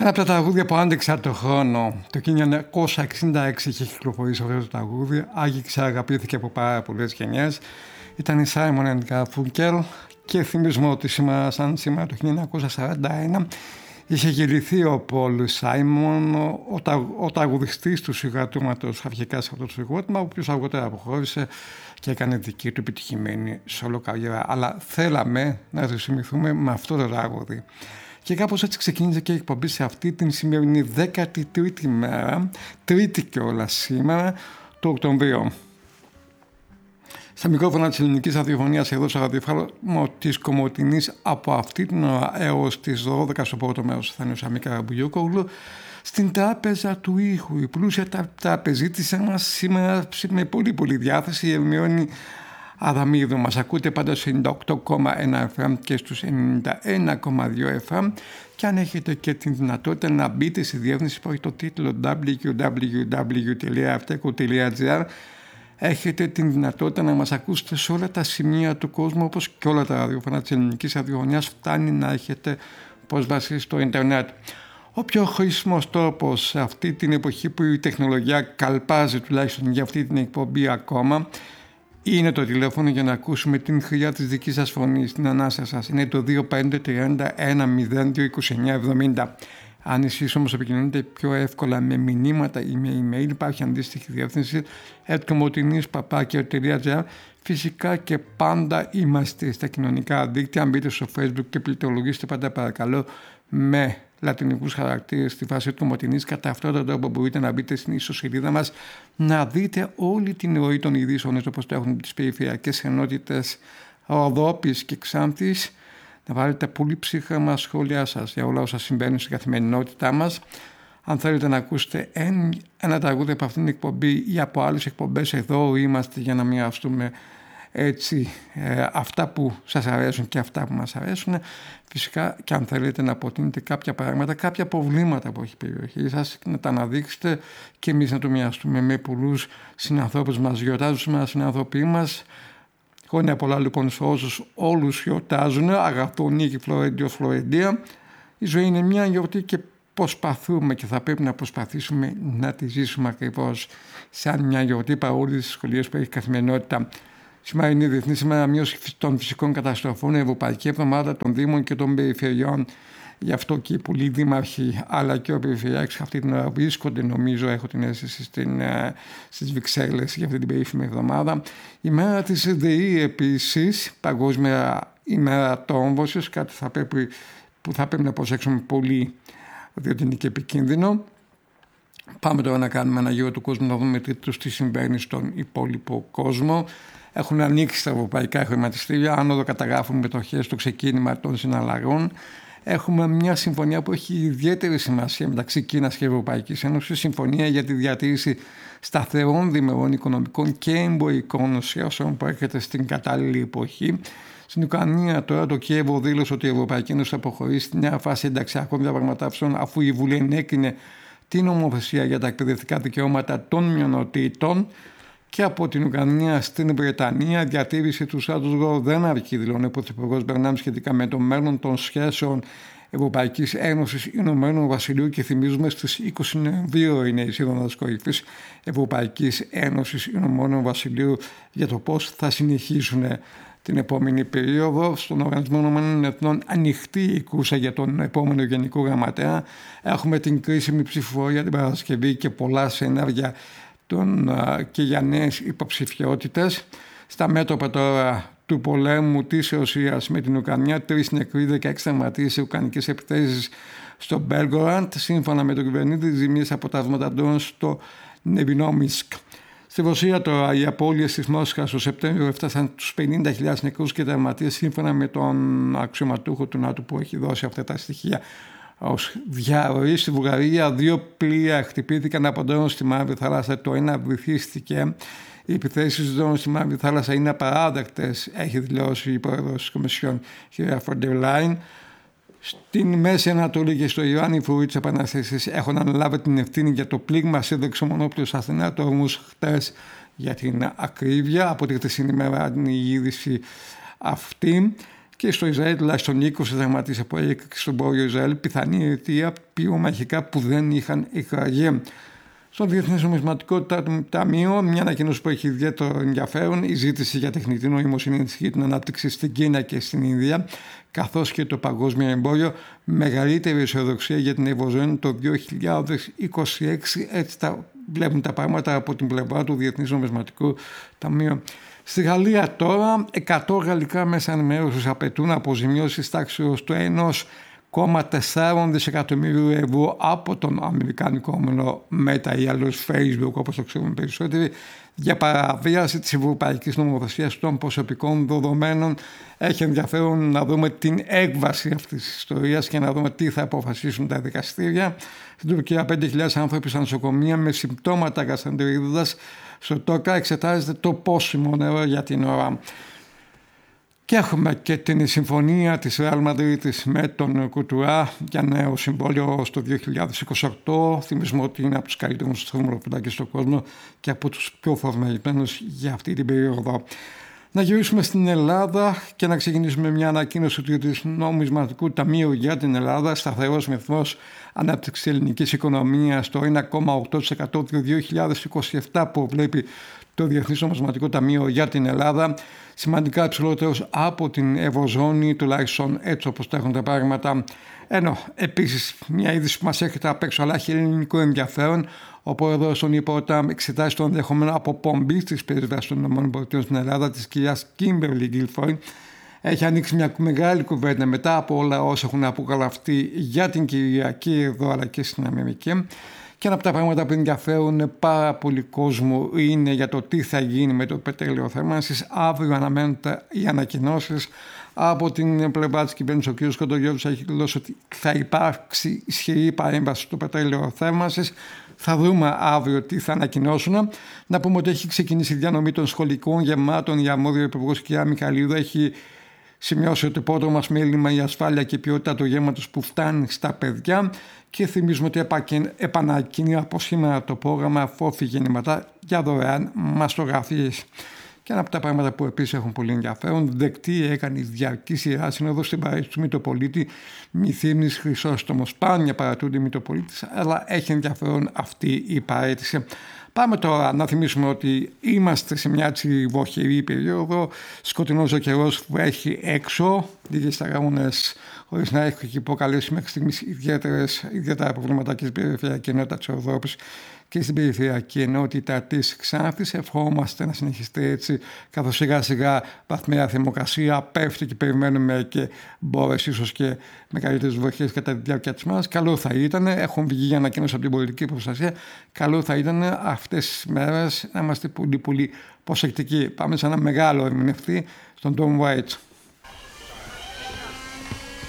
Ένα από τα τραγούδια που άντεξα το χρόνο. Το 1966 είχε κυκλοφορήσει αυτό το τραγούδι. Άγγιξε, αγαπήθηκε από πάρα πολλές γενιές. Ήταν η Simon & Garfunkel και θυμίζουμε ότι σήμερα, σαν σήμερα το 1941, είχε γεννηθεί ο Πολ Σάιμον, ο τραγουδιστής του συγκροτήματος αρχικά σε αυτό το συγκρότημα, ο οποίος αργότερα αποχώρησε και έκανε δική του επιτυχημένη σόλο καριέρα. Αλλά θέλαμε να το θυμηθούμε με αυτό το τραγούδι. Και κάπως έτσι ξεκίνησε και η εκπομπή σε αυτή την σημερινή 13η μέρα, τρίτη κιόλας σήμερα, του Οκτωβρίου. Στα μικρόφωνα της ελληνικής ραδιοφωνίας εδώ στο ραδιοφάλμο της Κομοτηνής από αυτή την ώρα έως τις 12 στο πρώτο μέρος θα είναι ο Σαμί Καραμπουγιούκογλου. Στην τράπεζα του ήχου, η πλούσια τραπεζίτησα μας σήμερα με πολύ διάθεση, η Ερμιόνη Αδαμίδου. Μας ακούτε πάντα στους 98,1 FM και στους 91,2 FM και αν έχετε και την δυνατότητα να μπείτε στη διεύθυνση που έχει το τίτλο www.avteco.gr, έχετε την δυνατότητα να μας ακούσετε σε όλα τα σημεία του κόσμου, όπως και όλα τα ραδιοφωνά της ελληνικής ραδιοφωνίας. Φτάνει να έχετε πρόσβαση στο ίντερνετ. Ο πιο χρήσιμος τρόπος σε αυτή την εποχή που η τεχνολογία καλπάζει, τουλάχιστον για αυτή την εκπομπή ακόμα, είναι το τηλέφωνο για να ακούσουμε την χρειά της δικής σας φωνής, την ανάσα σας. Είναι το 2531-022970. Αν εσείς όμως επικοινωνείτε πιο εύκολα με μηνύματα ή με email, υπάρχει αντίστοιχη διεύθυνση @komotinis@gr. Φυσικά και πάντα είμαστε στα κοινωνικά δίκτυα. Αν μπείτε στο Facebook και πληκτρολογήσετε πάντα παρακαλώ με λατινικούς χαρακτήρες στη φάση του Κομοτηνής. Κατά αυτόν τον τρόπο μπορείτε να μπείτε στην ιστοσελίδα μας, να δείτε όλη την ροή των ειδήσεων όπως το έχουν τις περιφερειακές ενότητες Ροδόπης και Ξάνθης, να βάλετε πολύ ψύχραμα σχόλιά σας για όλα όσα συμβαίνουν στην καθημερινότητά μας. Αν θέλετε να ακούσετε ένα τραγούδι από αυτήν την εκπομπή ή από άλλες εκπομπές, εδώ είμαστε για να μοιραστούμε έτσι αυτά που σας αρέσουν και αυτά που μας αρέσουν. Φυσικά και αν θέλετε να αποτείνετε κάποια πράγματα, κάποια προβλήματα που έχει η περιοχή σας, να τα αναδείξετε και εμείς να το μοιραστούμε με πολλούς συνανθρώπους μας. Γιορτάζουν σήμερα συνανθρωποί μας. Χρόνια πολλά λοιπόν σε όσους όλους γιορτάζουν. Αγαθό Νίκη Φλωρέντιος Φλωρεντία. Η ζωή είναι μια γιορτή και προσπαθούμε και θα πρέπει να προσπαθήσουμε να τη ζήσουμε ακριβώς σαν μια γιορτή παρόλες τις δυσκολίες που έχει η καθημερινότητα. Σήμερα είναι η Διεθνή Σήμερα Μείωση των Φυσικών Καταστροφών, Ευρωπαϊκή Εβδομάδα των Δήμων και των Περιφερειών. Γι' αυτό και οι πολλοί δήμαρχοι αλλά και ο Περιφερειάρχης αυτή την ώρα βρίσκονται, νομίζω, έχω την αίσθηση, στις Βρυξέλλες για αυτή την περίφημη εβδομάδα. Η μέρα της ΔΕΗ επίσης, Παγκόσμια ημέρα τόμβωσης, κάτι που θα πρέπει να προσέξουμε πολύ, διότι είναι και επικίνδυνο. Πάμε τώρα να κάνουμε ένα γύρο του κόσμου, να δούμε τι συμβαίνει στον υπόλοιπο κόσμο. Έχουν ανοίξει τα ευρωπαϊκά χρηματιστήρια, άνοδο καταγράφουν μετοχές στο ξεκίνημα των συναλλαγών. Έχουμε μια συμφωνία που έχει ιδιαίτερη σημασία μεταξύ Κίνας και Ευρωπαϊκής Ένωσης, συμφωνία για τη διατήρηση σταθερών διμερών οικονομικών και εμπορικών σχέσεων που έρχεται στην κατάλληλη εποχή. Στην Ουκρανία τώρα το Κίεβο δήλωσε ότι η Ευρωπαϊκή Ένωση θα προχωρήσει στη νέα φάση ενταξιακών διαπραγματεύσεων, αφού η Βουλή ενέκρινε την νομοθεσία για τα εκπαιδευτικά δικαιώματα των μειονοτήτων. Και από την Ουκρανία στην Βρετανία, διατήρηση του status quo δεν αρκεί, δηλώνει ο Πρωθυπουργός Μπερνάμ σχετικά με το μέλλον των σχέσεων Ευρωπαϊκής Ένωσης Ηνωμένου Βασιλείου. Και θυμίζουμε στις 20 Νοεμβρίου είναι η Σύνοδος Κορυφής Ευρωπαϊκής Ένωσης Ηνωμένου Βασιλείου για το πώς θα συνεχίσουν την επόμενη περίοδο. Στον Οργανισμό Ηνωμένων Εθνών ανοιχτή η κούρσα για τον επόμενο Γενικό Γραμματέα. Έχουμε την κρίσιμη ψηφοφορία την Παρασκευή και πολλά σενάρια και για νέες υποψηφιότητες. Στα μέτωπα τώρα του πολέμου της Ρωσίας με την Ουκρανία, 3 νεκροί, 16 τραυματίες σε ουκρανικές επιθέσεις στο Μπέλγκοραντ. Σύμφωνα με τον κυβερνήτη, ζημίες από τα ντρόουν στο Νεβινόμισκ. Στη Ρωσία τώρα οι απώλειες της Μόσχας το Σεπτέμβριο έφτασαν τους 50.000 νεκρούς και τραυματίες, σύμφωνα με τον αξιωματούχο του ΝΑΤΟ που έχει δώσει αυτά τα στοιχεία ως διαρροή. Στη Βουλγαρία 2 πλοία χτυπήθηκαν από ντρόουν στη Μαύρη Θάλασσα, το ένα βυθίστηκε. Οι επιθέσεις ντρόουν στη Μαύρη Θάλασσα είναι απαράδεκτες, έχει δηλώσει η πρόεδρος της Κομισιόν, κ. Φοντερ Λάιν. Στην Μέση Ανατολή και στο Ιράν, οι φρουροί της Επανάστασης έχουν αναλάβει την ευθύνη για το πλήγμα σύνδεξο μονόπλαιο στα στενά του Ορμούζ χτες, για την ακρίβεια. Από τη χτεσινή ημέρα είναι η είδηση αυτή. και στο Ισραήλ τουλάχιστον 20 τραυματίες από έκρηξη στον Βόρειο Ισραήλ, πιθανή αιτία πυρομαχικά που δεν είχαν εκραγεί. Στο Διεθνές Νομισματικό Ταμείο, μια ανακοίνωση που έχει ιδιαίτερο ενδιαφέρον, η ζήτηση για τεχνητή νοημοσύνη ενισχύει την ανάπτυξη στην Κίνα και στην Ινδία, καθώς και το παγκόσμιο εμπόριο, μεγαλύτερη αισιοδοξία για την ευωζώνη το 2026. Έτσι τα βλέπουν τα πράγματα από την πλευρά του Διεθνούς Νομισματικού Ταμείου. Στη Γαλλία τώρα, 100 γαλλικά μέσα ενημέρωσης απαιτούν αποζημιώσεις τάξης του 1,4 δισεκατομμύριου ευρώ από τον αμερικανικό όμιλο Meta ή αλλιώς Facebook, όπως το ξέρουμε περισσότεροι, για παραβίαση της ευρωπαϊκής νομοθεσίας των προσωπικών δεδομένων. Έχει ενδιαφέρον να δούμε την έκβαση αυτής της ιστορίας και να δούμε τι θα αποφασίσουν τα δικαστήρια. Στην Τουρκία 5.000 άνθρωποι στα νοσοκομεία με συμπτώματα γαστρεντερίτιδας. Στο ΤΟΚΑ εξετάζεται το πόσιμο νερό για την ώρα. Και έχουμε και την συμφωνία της Real Madrid με τον Κουτουρά για νέο συμβόλαιο στο 2028. Θυμίζουμε ότι είναι από τους καλύτερους θερμοφυλάκες στον κόσμο και από τους πιο φορμαρισμένους για αυτή την περίοδο. Να γυρίσουμε στην Ελλάδα και να ξεκινήσουμε μια ανακοίνωση του Νομισματικού Ταμείου για την Ελλάδα. Σταθερός ρυθμός ανάπτυξης της ελληνικής οικονομίας στο 1,8% το 2027 που βλέπει το Διεθνές Νομισματικό Ταμείο για την Ελλάδα. Σημαντικά υψηλότερος από την Ευρωζώνη, τουλάχιστον έτσι όπως τα έχουν τα πράγματα. Ενώ επίσης μια είδηση που μας έρχεται απ' έξω αλλά έχει ελληνικό ενδιαφέρον. Ο πρόεδρος των ΗΠΑ εξετάζει το ενδεχόμενο αποπομπή της περίπτωσης των ΗΠΑ στην Ελλάδα της κυρίας Κίμπερλι Γκίλφορντ. Έχει ανοίξει μια μεγάλη κουβέντα μετά από όλα όσα έχουν αποκαλυφθεί για την Κυριακή εδώ αλλά και στην Αμερική. Και ένα από τα πράγματα που ενδιαφέρουν πάρα πολύ κόσμο είναι για το τι θα γίνει με το πετρέλαιο θέρμανσης. Αύριο αναμένονται οι ανακοινώσεις από την πλευρά της κυβέρνησης. Ο κ. Κοντογιώργης έχει δηλώσει ότι θα υπάρξει ισχυρή παρέμβαση στο πετρέλαιο θέρμανσης. Θα δούμε αύριο τι θα ανακοινώσουν. Να πούμε ότι έχει ξεκινήσει η διανομή των σχολικών γεμάτων. Η αρμόδια υπουργός κ. Μιχαλίδου έχει σημειώσει ότι πρώτο μας μέλημα η ασφάλεια και η ποιότητα του γεύματος που φτάνει στα παιδιά. Και θυμίζουμε ότι επανακινεί από σήμερα το πρόγραμμα Φόφη Γεννηματά για δωρεάν μαστογραφίες. Και ένα από τα πράγματα που επίσης έχουν πολύ ενδιαφέρον, δεκτή έκανε η διαρκή σειρά σύνοδο στην παρέτηση του Μητροπολίτη Μυθύμνης Χρυσόστομος. Σπάνια παρατούνται οι Μητροπολίτες, αλλά έχει ενδιαφέρον αυτή η παρέτηση. Πάμε τώρα να θυμίσουμε ότι είμαστε σε μια έτσι βοχερή περίοδο. Σκοτεινός ο καιρός που έχει έξω, λίγες σταγόνες, χωρίς να έχει προκαλέσει μέχρι στιγμής ιδιαίτερα προβλήματα και στην περιφερειακή ενότητα της Ευρώπης και στην περιφερειακή ενότητα της Ξάνθης. Ευχόμαστε να συνεχιστεί έτσι, καθώς σιγά σιγά βαθμία θερμοκρασία πέφτει και περιμένουμε και μπόρες ίσως και μεγαλύτερες βροχές κατά τη διάρκεια της μέρα. Καλό θα ήταν, έχουν βγει ανακοίνωση από την πολιτική προστασία, καλό θα ήταν αυτές τις μέρες να είμαστε πολύ προσεκτικοί. Πάμε σε ένα μεγάλο ερμηνευτή, στον Tom Waits.